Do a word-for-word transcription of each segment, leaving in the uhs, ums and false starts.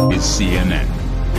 is C N N.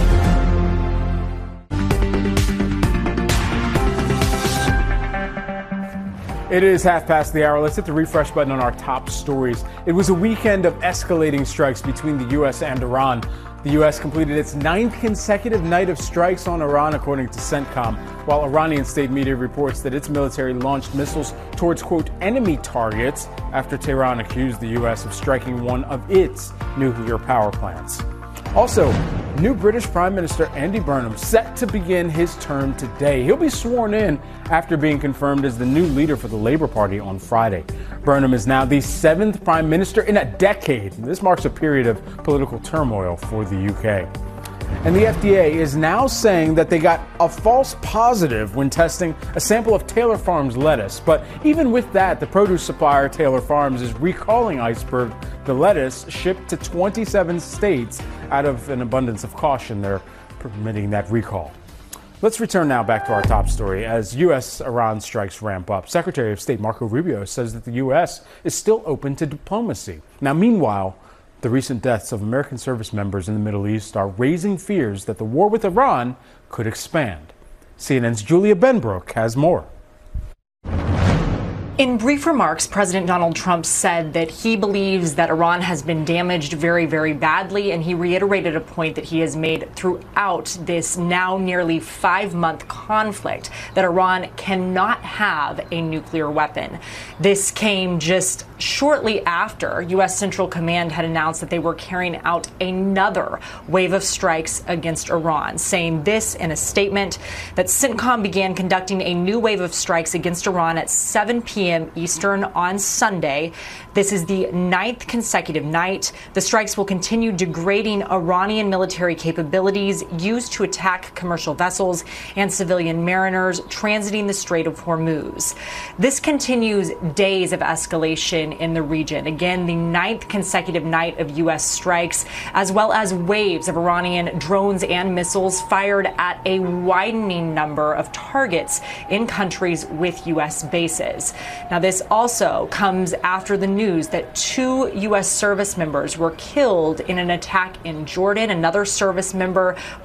It is half past the hour. Let's hit the refresh button on our top stories. It was a weekend of escalating strikes between the U S and Iran. The U S completed its ninth consecutive night of strikes on Iran, according to CENTCOM, while Iranian state media reports that its military launched missiles towards, quote, enemy targets after Tehran accused the U S of striking one of its nuclear power plants. Also, new British Prime Minister Andy Burnham set to begin his term today. He'll be sworn in after being confirmed as the new leader for the Labour Party on Friday. Burnham is now the seventh Prime Minister in a decade. This marks a period of political turmoil for the U K. And the F D A is now saying that they got a false positive when testing a sample of Taylor Farms lettuce. But even with that, the produce supplier Taylor Farms is recalling Iceberg, the lettuce shipped to twenty-seven states. Out of an abundance of caution, they're permitting that recall. Let's return now back to our top story. As U S-Iran strikes ramp up, Secretary of State Marco Rubio says that the U S is still open to diplomacy. Now, meanwhile, the recent deaths of American service members in the Middle East are raising fears that the war with Iran could expand. C N N's Julia Benbrook has more. In brief remarks, President Donald Trump said that he believes that Iran has been damaged very, very badly, and he reiterated a point that he has made throughout this now nearly five-month conflict, that Iran cannot have a nuclear weapon. This came just shortly after U S Central Command had announced that they were carrying out another wave of strikes against Iran, saying this in a statement that CENTCOM began conducting a new wave of strikes against Iran at seven p.m. Eastern on Sunday. This is the ninth consecutive night. The strikes will continue degrading Iranian military capabilities used to attack commercial vessels and civilian mariners transiting the Strait of Hormuz. This continues days of escalation in the region. Again, the ninth consecutive night of U S strikes, as well as waves of Iranian drones and missiles fired at a widening number of targets in countries with U S bases. Now, this also comes after the news that two U S service members were killed in an attack in Jordan. Another service member